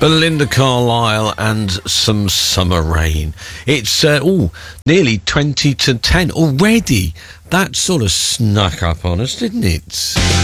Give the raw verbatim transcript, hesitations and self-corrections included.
Belinda Carlisle and some summer rain. It's uh, oh, nearly twenty to ten already. That sort of snuck up on us, didn't it?